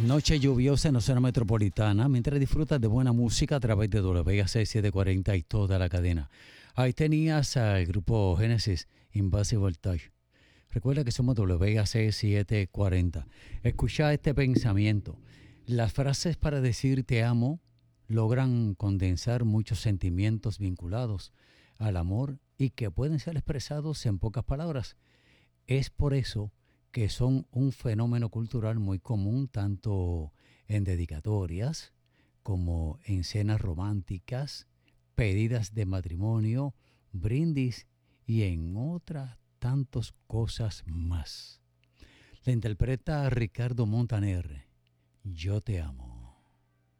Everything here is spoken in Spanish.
Noche lluviosa en la zona metropolitana, mientras disfrutas de buena música a través de WAC740 y toda la cadena. Ahí tenías al grupo Génesis, Invasive Voltage. Recuerda que somos WAC740. Escucha este pensamiento. Las frases para decir te amo logran condensar muchos sentimientos vinculados al amor y que pueden ser expresados en pocas palabras. Es por eso que son un fenómeno cultural muy común tanto en dedicatorias como en cenas románticas, pedidas de matrimonio, brindis y en otras tantas cosas más. La interpreta Ricardo Montaner. Yo te amo.